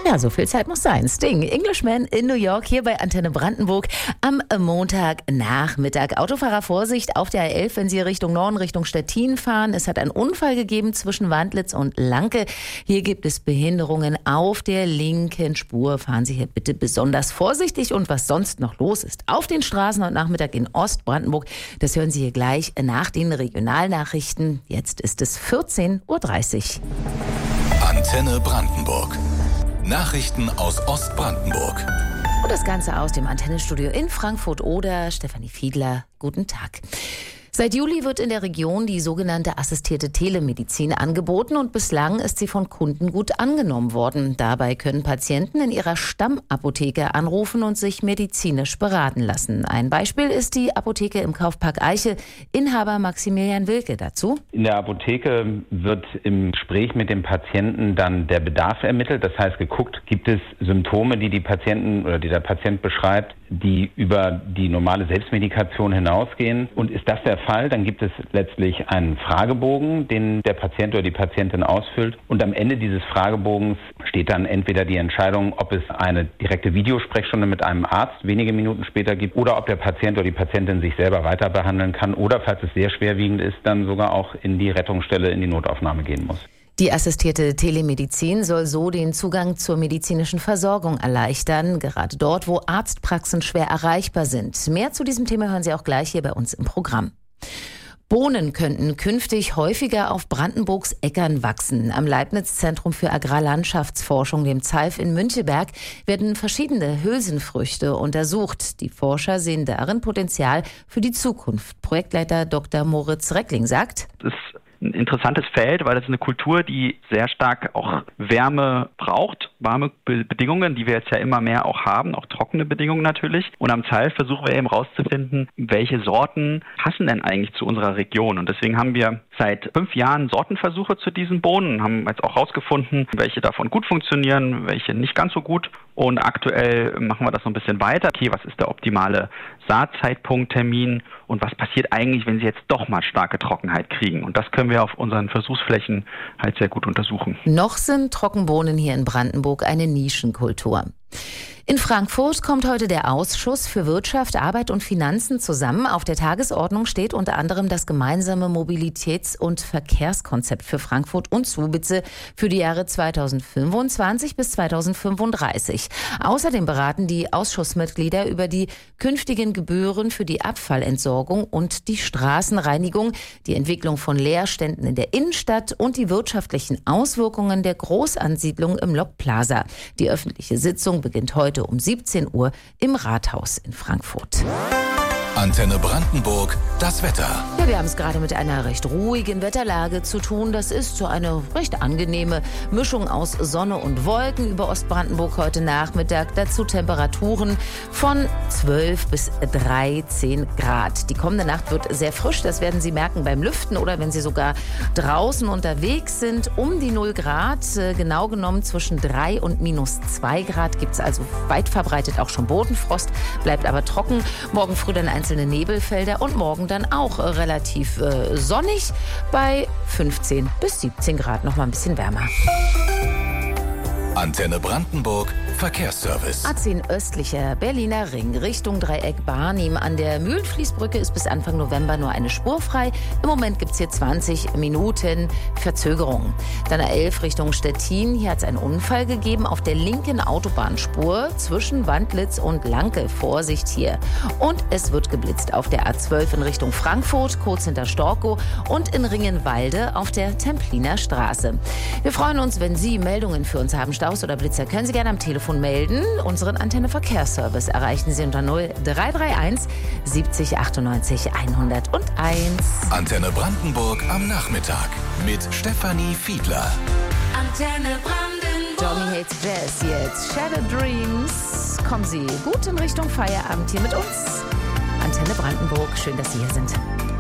Ja, so viel Zeit muss sein. Sting, Englishman in New York, hier bei Antenne Brandenburg am Montagnachmittag. Autofahrer, Vorsicht auf der A11, wenn Sie Richtung Norden, Richtung Stettin fahren. Es hat einen Unfall gegeben zwischen Wandlitz und Lanke. Hier gibt es Behinderungen auf der linken Spur. Fahren Sie hier bitte besonders vorsichtig. Und was sonst noch los ist auf den Straßen heute Nachmittag in Ostbrandenburg, das hören Sie hier gleich nach den Regionalnachrichten. Jetzt ist es 14:30 Uhr. Antenne Brandenburg. Nachrichten aus Ostbrandenburg. Und das Ganze aus dem Antennenstudio in Frankfurt-Oder. Stefanie Fiedler, guten Tag. Seit Juli wird in der Region die sogenannte assistierte Telemedizin angeboten und bislang ist sie von Kunden gut angenommen worden. Dabei können Patienten in ihrer Stammapotheke anrufen und sich medizinisch beraten lassen. Ein Beispiel ist die Apotheke im Kaufpark Eiche. Inhaber Maximilian Wilke dazu. In der Apotheke wird im Gespräch mit dem Patienten dann der Bedarf ermittelt. Das heißt, geguckt, gibt es Symptome, die der Patient beschreibt, die über die normale Selbstmedikation hinausgehen. Und ist das der Fall, dann gibt es letztlich einen Fragebogen, den der Patient oder die Patientin ausfüllt. Und am Ende dieses Fragebogens steht dann entweder die Entscheidung, ob es eine direkte Videosprechstunde mit einem Arzt wenige Minuten später gibt oder ob der Patient oder die Patientin sich selber weiter behandeln kann oder, falls es sehr schwerwiegend ist, dann sogar auch in die Rettungsstelle, in die Notaufnahme gehen muss. Die assistierte Telemedizin soll so den Zugang zur medizinischen Versorgung erleichtern, gerade dort, wo Arztpraxen schwer erreichbar sind. Mehr zu diesem Thema hören Sie auch gleich hier bei uns im Programm. Bohnen könnten künftig häufiger auf Brandenburgs Äckern wachsen. Am Leibniz-Zentrum für Agrarlandschaftsforschung, dem ZALF in Müncheberg, werden verschiedene Hülsenfrüchte untersucht. Die Forscher sehen darin Potenzial für die Zukunft. Projektleiter Dr. Moritz Reckling sagt: Das ist ein interessantes Feld, weil das ist eine Kultur, die sehr stark auch Wärme braucht, warme Bedingungen, die wir jetzt ja immer mehr auch haben, auch trockene Bedingungen natürlich. Und am ZALF versuchen wir eben rauszufinden, welche Sorten passen denn eigentlich zu unserer Region. Und deswegen haben wir seit 5 Jahren Sortenversuche zu diesen Bohnen, haben jetzt auch rausgefunden, welche davon gut funktionieren, welche nicht ganz so gut. Und aktuell machen wir das noch ein bisschen weiter. Okay, was ist der optimale Saatzeitpunkt, Termin und was passiert eigentlich, wenn Sie jetzt doch mal starke Trockenheit kriegen? Und das können wir auf unseren Versuchsflächen halt sehr gut untersuchen. Noch sind Trockenbohnen hier in Brandenburg eine Nischenkultur. In Frankfurt kommt heute der Ausschuss für Wirtschaft, Arbeit und Finanzen zusammen. Auf der Tagesordnung steht unter anderem das gemeinsame Mobilitäts- und Verkehrskonzept für Frankfurt und Zubitze für die Jahre 2025 bis 2035. Außerdem beraten die Ausschussmitglieder über die künftigen Gebühren für die Abfallentsorgung und die Straßenreinigung, die Entwicklung von Leerständen in der Innenstadt und die wirtschaftlichen Auswirkungen der Großansiedlung im Lokplaza. Die öffentliche Sitzung beginnt heute um 17 Uhr im Rathaus in Frankfurt. Antenne Brandenburg, das Wetter. Ja, wir haben es gerade mit einer recht ruhigen Wetterlage zu tun. Das ist so eine recht angenehme Mischung aus Sonne und Wolken über Ostbrandenburg heute Nachmittag. Dazu Temperaturen von 12 bis 13 Grad. Die kommende Nacht wird sehr frisch. Das werden Sie merken beim Lüften oder wenn Sie sogar draußen unterwegs sind. Um die 0 Grad, genau genommen zwischen 3 und -2 Grad gibt es also weit verbreitet auch schon Bodenfrost. Bleibt aber trocken. Morgen früh dann einzelne Nebelfelder und morgen dann auch relativ sonnig bei 15 bis 17 Grad, noch mal ein bisschen wärmer. Antenne Brandenburg, Verkehrsservice. A10 östlicher Berliner Ring Richtung Dreieck Barnim. An der Mühlenfließbrücke ist bis Anfang November nur eine Spur frei. Im Moment gibt es hier 20 Minuten Verzögerung. Dann A11 Richtung Stettin. Hier hat es einen Unfall gegeben auf der linken Autobahnspur zwischen Wandlitz und Lanke. Vorsicht hier. Und es wird geblitzt auf der A12 in Richtung Frankfurt, kurz hinter Storkow und in Ringenwalde auf der Templiner Straße. Wir freuen uns, wenn Sie Meldungen für uns haben. Staus oder Blitzer können Sie gerne am Telefon melden. Unseren Antenne Verkehrsservice erreichen Sie unter 0331 70 98 101. Antenne Brandenburg am Nachmittag mit Stefanie Fiedler. Antenne Brandenburg. Johnny Hates Jazz jetzt. Shattered Dreams. Kommen Sie gut in Richtung Feierabend hier mit uns. Antenne Brandenburg. Schön, dass Sie hier sind.